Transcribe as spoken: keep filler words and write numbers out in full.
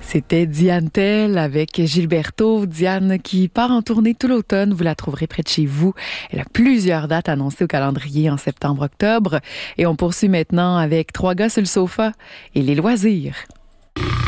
C'était Diane Tell avec Gilberto. Diane qui part en tournée tout l'automne. Vous la trouverez près de chez vous. Elle a plusieurs dates annoncées au calendrier en septembre-octobre. Et on poursuit maintenant avec Trois gars sur le sofa et les loisirs.